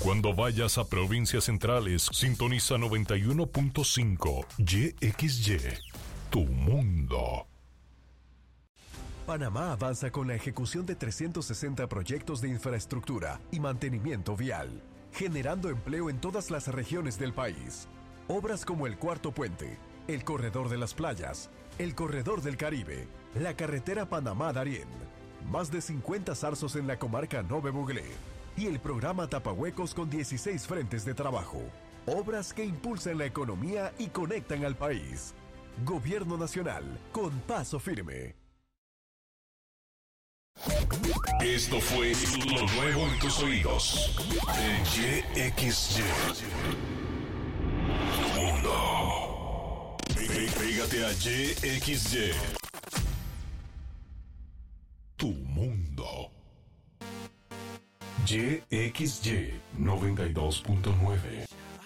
Cuando vayas a provincias centrales, sintoniza 91.5 YXY, tu mundo. Panamá avanza con la ejecución de 360 proyectos de infraestructura y mantenimiento vial, generando empleo en todas las regiones del país. Obras como el Cuarto Puente, el Corredor de las Playas, el Corredor del Caribe, la carretera Panamá-Darién, más de 50 zarzos en la comarca Nove Buglé y el programa Tapahuecos con 16 frentes de trabajo. Obras que impulsan la economía y conectan al país. Gobierno Nacional, con paso firme. Esto fue lo nuevo en tus oídos. En YXY. Mundo. Pégate a YXY. Tu mundo. YXY 92.9.